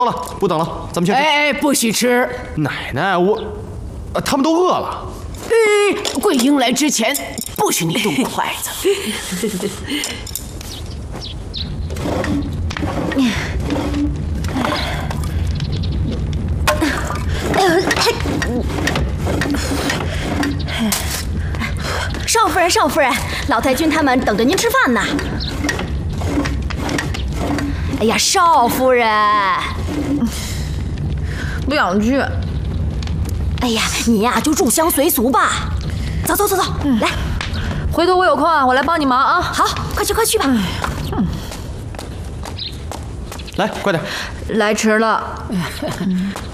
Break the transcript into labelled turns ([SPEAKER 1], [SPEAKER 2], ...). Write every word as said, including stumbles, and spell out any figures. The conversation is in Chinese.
[SPEAKER 1] 好了，不等了，咱们先吃。
[SPEAKER 2] 哎，不许吃！
[SPEAKER 1] 奶奶，我，呃，他们都饿了。
[SPEAKER 2] 哎，桂英来之前，不许你动筷子。
[SPEAKER 3] 少夫人，少夫人，老太君他们等着您吃饭呢。哎呀，少夫人，
[SPEAKER 4] 不想去。
[SPEAKER 3] 哎呀，你呀就入乡随俗吧。走走走走，嗯、来，
[SPEAKER 4] 回头我有空我来帮你忙啊。
[SPEAKER 3] 好，快去快去吧。嗯、
[SPEAKER 1] 来，快点。
[SPEAKER 4] 来迟了。